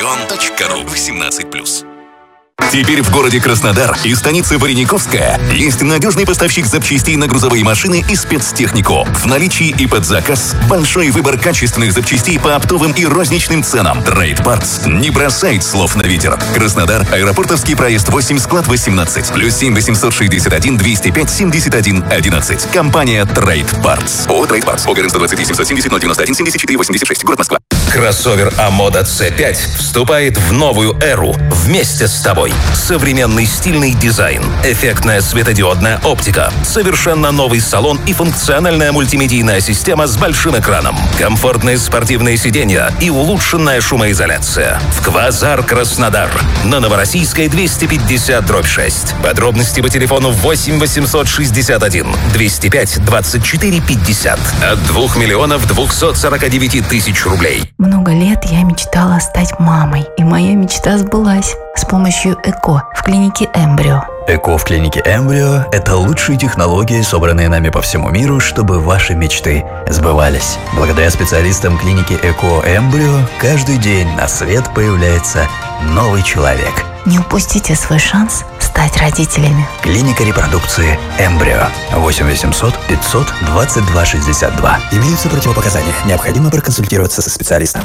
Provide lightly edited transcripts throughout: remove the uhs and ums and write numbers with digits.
Patreon.ru 18+. Теперь в городе Краснодар и станице Варениковская есть надежный поставщик запчастей на грузовые машины и спецтехнику. В наличии и под заказ большой выбор качественных запчастей по оптовым и розничным ценам. Trade Parts не бросает слов на ветер. Краснодар, Аэропортовский проезд 8, склад 18, +7 861 205 71 11. Компания Trade Parts. ООО Trade Parts. ОГРН 123 770 091 74 86. Город Москва. Кроссовер Амода C5 вступает в новую эру вместе с тобой. Современный стильный дизайн, эффектная светодиодная оптика, совершенно новый салон и функциональная мультимедийная система с большим экраном, комфортные спортивные сиденья и улучшенная шумоизоляция. В Квазар Краснодар на Новороссийской 250/6. Подробности по телефону 8 861 205 24 50 от 2 249 000 рублей. Много лет я мечтала стать мамой, и моя мечта сбылась с помощью ЭКО в клинике Эмбрио. ЭКО в клинике Эмбрио – это лучшие технологии, собранные нами по всему миру, чтобы ваши мечты сбывались. Благодаря специалистам клиники ЭКО Эмбрио каждый день на свет появляется новый человек. Не упустите свой шанс стать родителями. Клиника репродукции Эмбрио. 8 800 500 22 62. Имеются противопоказания. Необходимо проконсультироваться со специалистом.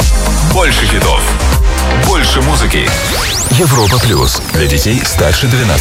Больше хитов. Больше музыки. Европа Плюс. Для детей старше 12